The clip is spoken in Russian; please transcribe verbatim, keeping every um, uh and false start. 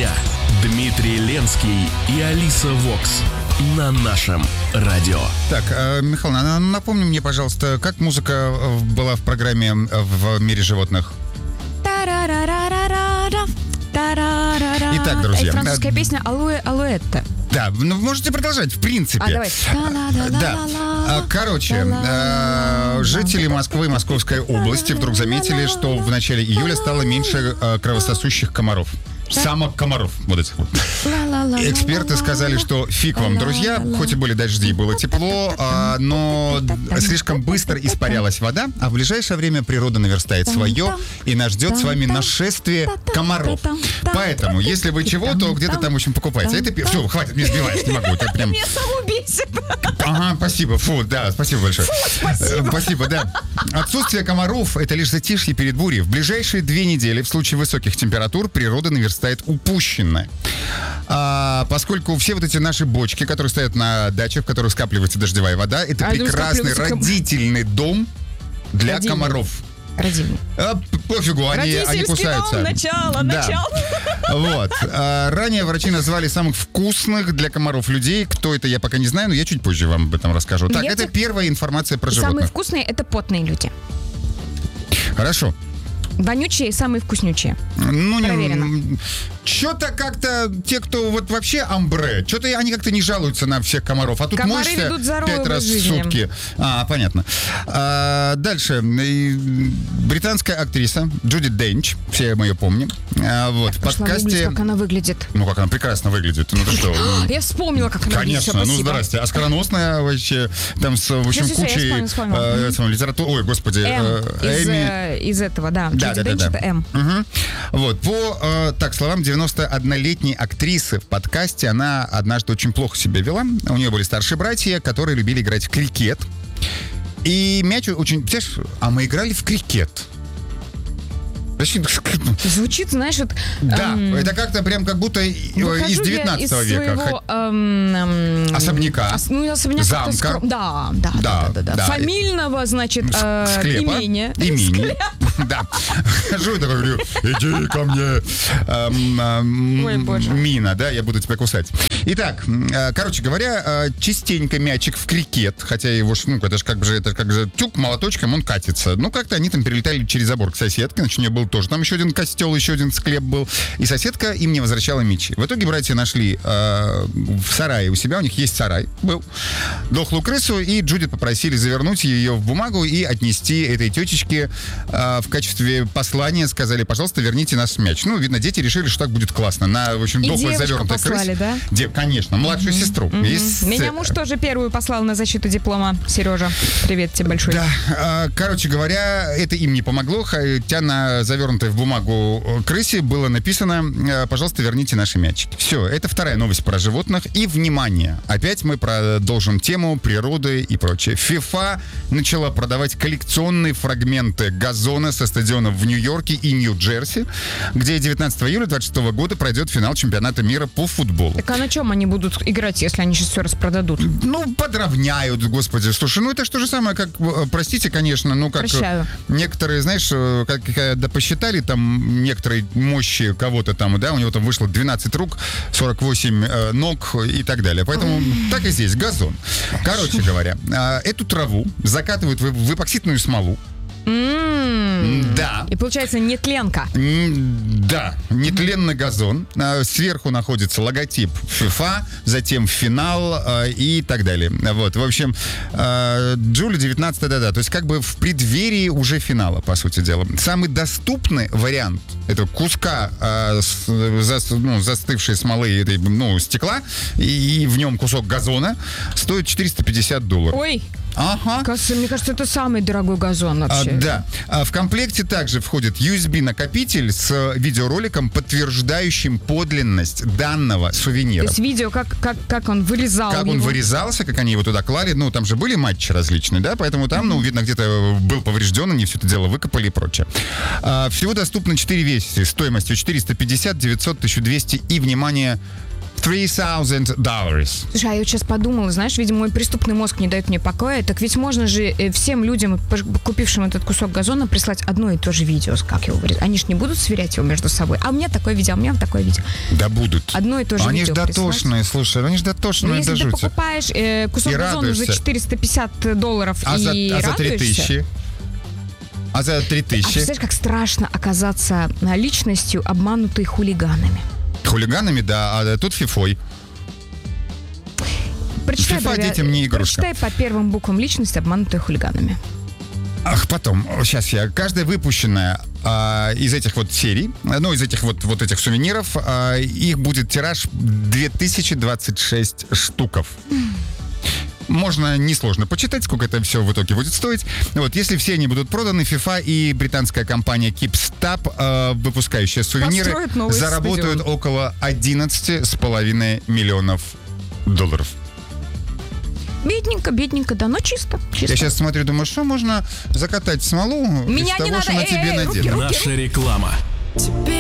дня. Дмитрий Ленский и Алиса Вокс на нашем радио. Так, Михаил, напомни мне, пожалуйста, как музыка была в программе «В мире животных»? Итак, друзья. Это французская песня «Алоэ, алоэтта». Да, ну можете продолжать, в принципе. А, давай. Да. Короче, жители Москвы и Московской области вдруг заметили, что в начале июля стало меньше кровососущих комаров. Самок комаров, вот этих вот. Эксперты сказали, что фиг вам, друзья, хоть и были дожди, было тепло, а, но слишком быстро испарялась вода, а в ближайшее время природа наверстает свое, и нас ждет с вами нашествие комаров. Поэтому, если вы чего, то где-то там, в общем, покупайте. Это... Все, хватит, не сбиваешь, не могу. Это прям... Меня саму бесит. Ага, спасибо, фу, да, спасибо большое. Фу, спасибо. Спасибо, да. Отсутствие комаров — это лишь затишье перед бурей. В ближайшие две недели в случае высоких температур природа наверстает упущенное. А, поскольку все вот эти наши бочки, которые стоят на дачах, в которых скапливается дождевая вода, это а прекрасный родительный дом для Родильный. комаров. Родильный. А, пофигу, они, они кусаются. Дом, начало, да. начало. Вот. А, ранее врачи назвали самых вкусных для комаров людей. Кто это, я пока не знаю, но я чуть позже вам об этом расскажу. Так, я это те... первая информация про животных. Самые вкусные — это потные люди. Хорошо. Вонючие и самые вкуснючие. Ну, проверено. Не, что-то как-то те, кто вот вообще амбре, что-то они как-то не жалуются на всех комаров. А тут комары моешься пять раз в сутки. А, понятно. А, дальше. Британская актриса Джудит Денч, все мы ее помним. А, вот, в подкасте... Гуглить, как она выглядит. Ну, как она прекрасно выглядит. Ну, ты что? Я вспомнила, как она выглядит. Конечно, ну, здрасте. Оскароносная вообще, там, с, в общем, кучей литературы. Ой, господи. Эми. Из этого, да. Да, да, да, да. М. Угу. Вот, по, э, так, словам девяностооднолетней актрисы в подкасте, она однажды очень плохо себя вела. У нее были старшие братья, которые любили играть в крикет. И мяч очень... А мы играли в крикет. Звучит, знаешь, вот... Да, эм, это как-то прям как будто из девятнадцатого века. Своего, эм, особняка. Ос, ну, особняка. Замка. Скро... Да, да, да, да, да, да. Фамильного, значит, э, склепа. имения. Имени. Да. Хожу и такой говорю: иди ко мне, эм, эм, Ой, боже. Мина, да, я буду тебя кусать. Итак, э, короче говоря, э, частенько мячик в крикет, хотя его, ну, это же как же, это как же тюк молоточком, он катится. Ну, как-то они там перелетали через забор к соседке, значит, у нее был тоже там еще один костел, еще один склеп был, и соседка им не возвращала мячи. В итоге братья нашли э, в сарае у себя, у них есть сарай, был, дохлую крысу, и Джудит попросили завернуть ее в бумагу и отнести этой тетечке э, в качестве послания, сказали: пожалуйста, верните наш мяч. Ну, видно, дети решили, что так будет классно. На, в общем, дохлой завернутой крысе. Да? Де, конечно, младшую mm-hmm. сестру. Mm-hmm. Есть... Меня муж тоже первую послал на защиту диплома. Сережа, привет тебе большой. Да, э, короче говоря, это им не помогло, хотя на завернутой в бумагу крысе было написано: пожалуйста, верните наши мячики. Все, это вторая новость про животных. И, внимание, опять мы продолжим тему природы и прочее. FIFA начала продавать коллекционные фрагменты газона со стадионов в Нью-Йорке и Нью-Джерси, где девятнадцатого июля двадцать шестого года пройдет финал чемпионата мира по футболу. Так а на чем они будут играть, если они сейчас все распродадут? Ну, подровняют, господи. Слушай, ну это что же самое, как, простите, конечно, ну как Прощаю. Некоторые, знаешь, как, когда посчитали там некоторые мощи кого-то там, да, у него там вышло двенадцать рук, сорок восемь э, ног и так далее. Поэтому так и здесь, газон. Короче говоря, э, эту траву закатывают в, в эпоксидную смолу. Mm. Да. И получается нетленка. Да, нетленный газон. Сверху находится логотип FIFA, затем финал и так далее. Вот, в общем, Джули девятнадцатого, да-да, то есть как бы в преддверии уже финала, по сути дела. Самый доступный вариант этого куска за, ну, застывшей смолы, этой, ну, стекла, и в нем кусок газона стоит четыреста пятьдесят долларов. Ой. Ага. Кажется, мне кажется, это самый дорогой газон вообще. А, да. А в комплекте также входит ю эс би-накопитель с видеороликом, подтверждающим подлинность данного сувенира. То есть видео, как, как, как он вырезал Как его. он вырезался, как они его туда клали. Ну, там же были матчи различные, да, поэтому там, mm-hmm. ну, видно, где-то был поврежден, они все это дело выкопали и прочее. А, всего доступно четыре версии стоимостью четыреста пятьдесят, девятьсот, тысяча двести и, внимание, три тысячи долларов. Слушай, а я вот сейчас подумала, знаешь, видимо, мой преступный мозг не дает мне покоя. Так ведь можно же э, всем людям, купившим этот кусок газона, прислать одно и то же видео, как его вырезать. Они же не будут сверять его между собой. А у меня такое видео, а у меня такое видео. Да будут. Одно и то же они видео ж дотошные, прислать. слушай, они же дотошные, Но если до ты жути. покупаешь э, кусок И газона радуешься. за четыреста пятьдесят долларов А за, и а за три радуешься... тысячи? А за три А тысячи? представляешь, как страшно оказаться а, личностью, обманутой хулиганами. Хулиганами, да, а тут фифой. Прочитай, FIFA бля, детям не игрушка. Прочитай по первым буквам личности, обманутой хулиганами. Ах, потом, сейчас я, каждая выпущенная а, из этих вот серий, ну, из этих вот, вот этих сувениров, а, их будет тираж две тысячи двадцать шесть штуков. Можно несложно почитать, сколько это все в итоге будет стоить. Вот, если все они будут проданы, FIFA и британская компания Keepstap, э, выпускающая сувениры, заработают стадион. около одиннадцать с половиной миллионов долларов. Бедненько, бедненько, да, но чисто. чисто. Я сейчас смотрю, думаю, что можно закатать смолу Меня из не того, надо, что на эй, тебе эй, руки, надето. руки. Наша реклама. Теперь